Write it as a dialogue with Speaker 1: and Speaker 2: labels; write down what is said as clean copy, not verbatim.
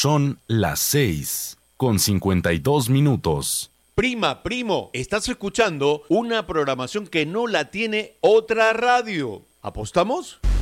Speaker 1: Son las 6:52.
Speaker 2: Prima, primo, estás escuchando una programación que no la tiene otra radio. ¿Apostamos?